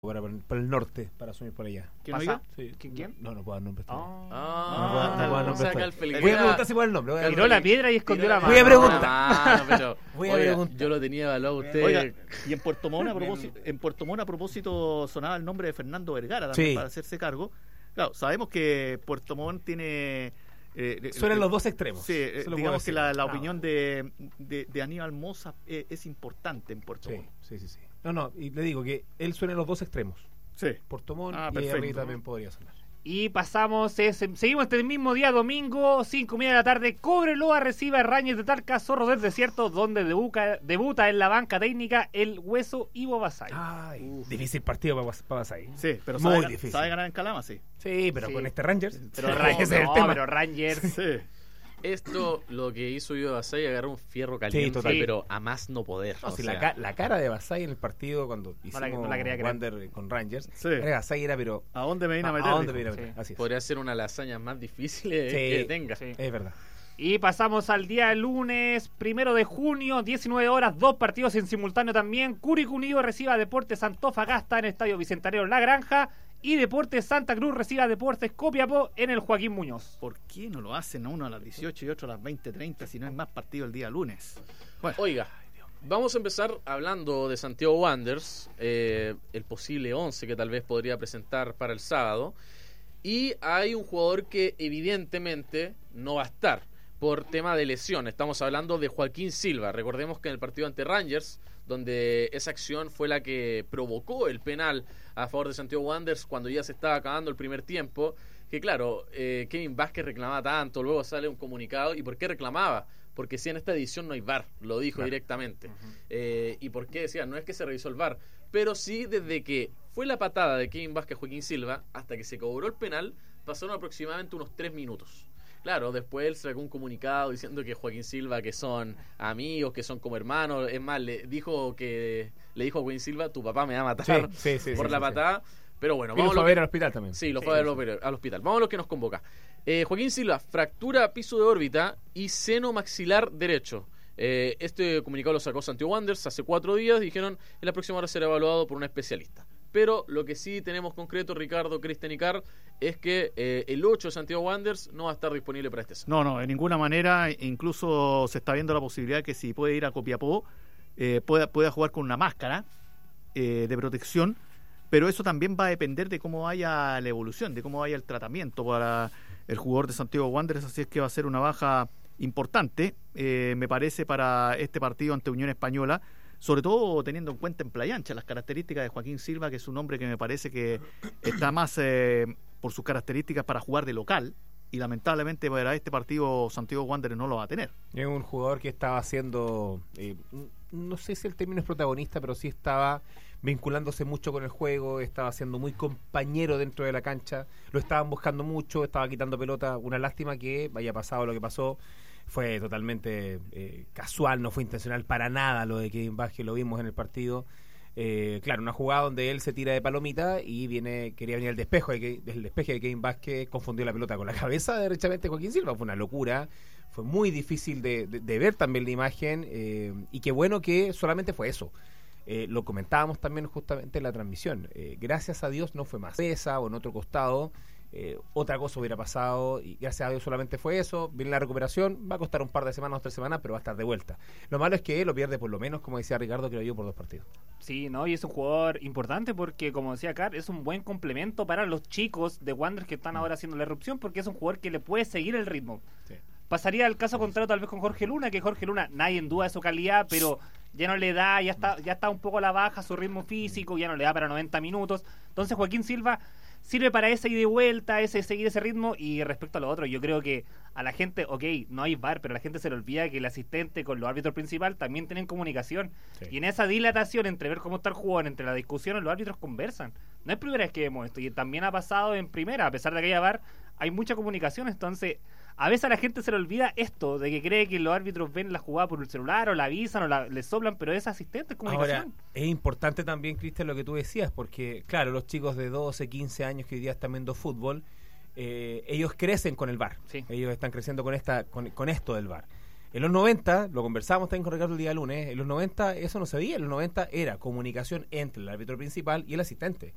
para el norte, para asumir por allá. ¿Quién oiga? Sí. ¿Quién? No puedo dar nombre. No puedo dar o sea, nombre. que al Felipe Voy a preguntar si puedo el nombre. Tiró la piedra y escondió la mano. Voy a preguntar. Pero, Voy a oiga, preguntar. yo lo tenía evaluado a usted. Oiga, y en Puerto Montt a propósito sonaba el nombre de Fernando Vergara también, Sí. para hacerse cargo. Claro, sabemos que Puerto Montt tiene... Suenan los dos extremos. Sí, Eso lo puedo digamos que decir. la Claro. opinión de Aníbal Mosa es importante en Puerto Montt. Sí. No, y le digo que él suena en los dos extremos. Sí. Puerto Montt y perfecto. arriba también podría sonar. Y pasamos, seguimos este mismo día, domingo, 5:30 de la tarde. Cobreloa recibe a Rangers de Talca, Zorro del Desierto, donde debuta en la banca técnica el Hueso Ivo Basay. Difícil partido para Basay. Sí, pero Muy sabe, difícil. sabe ganar en Calama, sí. Sí, pero Sí. con este Rangers. Pero ese Rangers, es el tema. pero Rangers. Sí. Esto, lo que hizo Ivo Basay, agarró un fierro caliente, Sí, total. pero a más no poder. No, o si sea, la cara de Basay en el partido cuando hicimos no la quería creer. Wander con Rangers, Sí. Basay era pero... ¿A dónde me vine a meter? ¿A dónde me dijo? vine a meter? Sí. Así es. podría ser una lasaña más difícil que tenga. Sí. Es verdad. Y pasamos al día lunes, 1 de junio, 19 horas, 2 partidos en simultáneo también. Curicó Unido recibe a Deportes Antofagasta en el Estadio Bicentenario La Granja. Y Deportes Santa Cruz recibe a Deportes Copiapó en el Joaquín Muñoz. ¿Por qué no lo hacen uno a las 18 y otro a las 20:30 si no es más partido el día lunes? Bueno, Oiga, vamos a empezar hablando de Santiago Wanderers, el posible 11 que tal vez podría presentar para el sábado. Y hay un jugador que evidentemente no va a estar por tema de lesión. Estamos hablando de Joaquín Silva. Recordemos que en el partido ante Rangers, donde esa acción fue la que provocó el penal a favor de Santiago Wanderers cuando ya se estaba acabando el primer tiempo, que claro, Kevin Vázquez reclamaba tanto, luego sale un comunicado. ¿Y por qué reclamaba? Porque si en esta edición no hay VAR, lo dijo directamente. ¿Y por qué decía? No es que se revisó el VAR, pero sí desde que fue la patada de Kevin Vázquez a Joaquín Silva hasta que se cobró el penal, pasaron aproximadamente unos 3 minutos. Claro, después él sacó un comunicado diciendo que Joaquín Silva, que son amigos, que son como hermanos. Es más, le dijo a Joaquín Silva, tu papá me va a matar por la patada. Pero bueno, Y lo vamos fue a ver al hospital también. Sí, lo fue a ver al hospital. Vamos a lo que nos convoca. Joaquín Silva, fractura piso de órbita y seno maxilar derecho. Este comunicado lo sacó Santiago Wanderers hace 4 días. Dijeron en la próxima hora será evaluado por un especialista. Pero lo que sí tenemos concreto, Ricardo, Cristian y Carl, es que el 8 de Santiago Wanderers no va a estar disponible para este sábado. no, de ninguna manera. Incluso se está viendo la posibilidad de que si puede ir a Copiapó, pueda jugar con una máscara de protección. Pero eso también va a depender de cómo vaya la evolución, de cómo vaya el tratamiento para el jugador de Santiago Wanderers. Así es que va a ser una baja importante, me parece, para este partido ante Unión Española. Sobre todo teniendo en cuenta en Playa Ancha las características de Joaquín Silva, que es un hombre que me parece que está más por sus características para jugar de local, y lamentablemente para este partido Santiago Wanderers no lo va a tener. Es un jugador que estaba haciendo, no sé si el término es protagonista, pero sí estaba vinculándose mucho con el juego, estaba siendo muy compañero dentro de la cancha, lo estaban buscando mucho, estaba quitando pelota. Una lástima que haya pasado lo que pasó. Fue totalmente casual, no fue intencional para nada lo de Kevin Vázquez, lo vimos en el partido. Claro, una jugada donde él se tira de palomita y quería venir el despeje de Kevin Vázquez, confundió la pelota con la cabeza derechamente Joaquín Silva. Fue una locura, fue muy difícil de ver también la imagen, y qué bueno que solamente fue eso. Lo comentábamos también justamente en la transmisión. Gracias a Dios no fue más pesa o en otro costado. Otra cosa hubiera pasado y gracias a Dios solamente fue eso. Viene la recuperación, va a costar un par de semanas o 3 semanas, pero va a estar de vuelta. Lo malo es que lo pierde por lo menos, como decía Ricardo, creo yo, por 2 partidos. Sí, ¿no? Y es un jugador importante porque, como decía Car, es un buen complemento para los chicos de Wanderers que están ahora haciendo la erupción, porque es un jugador que le puede seguir el ritmo. Sí. Pasaría el caso contrario tal vez con Jorge Luna, que Jorge Luna, nadie en duda de su calidad, pero ya no le da, ya está un poco a la baja su ritmo físico, ya no le da para 90 minutos. Entonces Joaquín Silva sirve para ese ida y vuelta, seguir ese ritmo. Y respecto a lo otro, yo creo que a la gente, no hay VAR, pero a la gente se le olvida que el asistente con los árbitros principal también tienen comunicación. Sí. Y en esa dilatación entre ver cómo está el jugador, entre la discusión, los árbitros conversan. No es primera vez que vemos esto, y también ha pasado en primera, a pesar de que haya VAR, hay mucha comunicación. Entonces, a veces a la gente se le olvida esto, de que cree que los árbitros ven la jugada por el celular, o la avisan, o le soplan, pero es asistente, es comunicación. Ahora, es importante también, Cristian, lo que tú decías, porque claro, los chicos de 12, 15 años que hoy día están viendo fútbol, ellos crecen con el VAR. Sí. Ellos están creciendo con esto del VAR. En los 90, lo conversábamos también con Ricardo el día lunes, en los 90 eso no se veía. En los 90 era comunicación entre el árbitro principal y el asistente.